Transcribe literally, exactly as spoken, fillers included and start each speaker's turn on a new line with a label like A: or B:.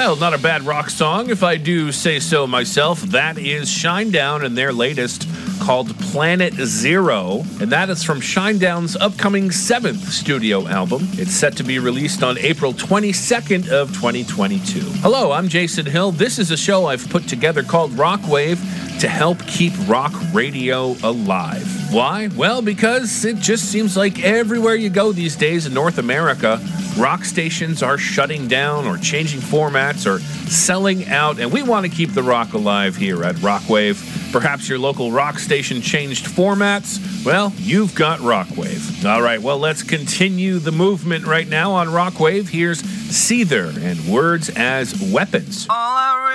A: Well, not a bad rock song, if I do say so myself. That is Shinedown and their latest, called Planet Zero, and that is from Shinedown's upcoming seventh studio album. It's set to be released on April twenty-second of twenty twenty-two. Hello, I'm Jason Hill. This is a show I've put together called Rockwave to help keep rock radio alive. Why? Well, because it just seems like everywhere you go these days in North America, rock stations are shutting down or changing formats or selling out, and we want to keep the rock alive here at Rockwave. Perhaps your local rock station changed formats? Well, you've got Rockwave. All right, well, let's continue the movement right now on Rockwave. Here's Seether and Words as Weapons.
B: All I